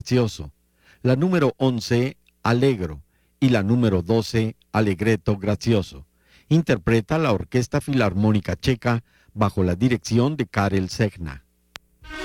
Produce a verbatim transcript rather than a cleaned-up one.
gracioso, la número once, alegro, y la número doce, alegreto gracioso. Interpreta la Orquesta Filarmónica Checa bajo la dirección de Karel Zegna.